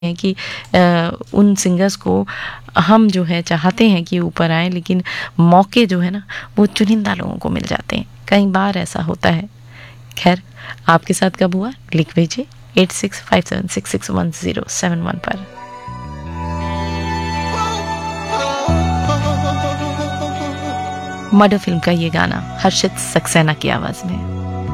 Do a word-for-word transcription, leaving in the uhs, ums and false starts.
हैं कि अ, उन सिंगर्स को हम जो है चाहते हैं कि ऊपर आए, लेकिन मौके जो है ना वो चुनिंदा लोगों को मिल जाते हैं। कई बार ऐसा होता है। खैर, आपके साथ कब हुआ लिख भेजिए eight six five seven six six one zero seven one पर। मर्डर फिल्म का ये गाना हर्षित सक्सेना की आवाज में।